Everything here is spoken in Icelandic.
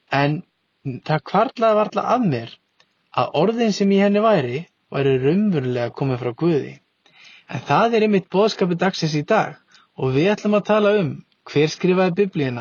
En það hvarflaði varla að mér að orðin sem í henni væri raunverulega komin frá Guði. En það einmitt boðskapur dagsins í dag og við ætlum að tala hver skrifaði Biblíuna